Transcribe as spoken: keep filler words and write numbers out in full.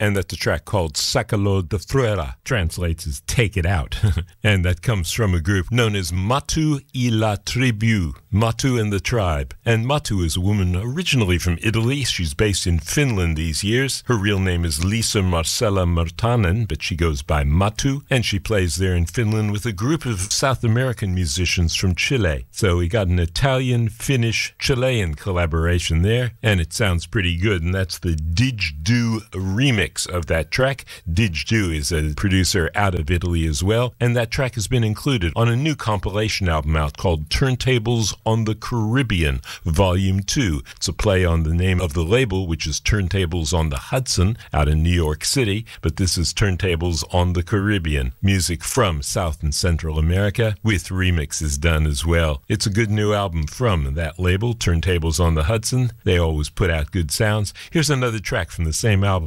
and that's a track called Sacalo de Fuera, translates as Take It Out. And that comes from a group known as Matu y la Tribu, Matu and the Tribe. And Matu is a woman originally from Italy. She's based in Finland these years. Her real name is Lisa Marcella Martanen, but she goes by Matu, and she plays there in Finland with a group of South American musicians from Chile. So we got an Italian, Finnish, Chilean collaboration there, and it sounds pretty good, and that's the Didgedu remix of that track. Didgedu is a producer out of Italy as well, and that track has been included on a new compilation album out called Turntables on the Caribbean, Volume two. It's a play on the name of the label, which is Turntables on the Hudson out in New York City, but this is Turntables on the Caribbean, music from South and Central America with remixes done as well. It's a good new album from that label, Turntables on the Hudson. They always put out good sounds. Here's another track from the same album.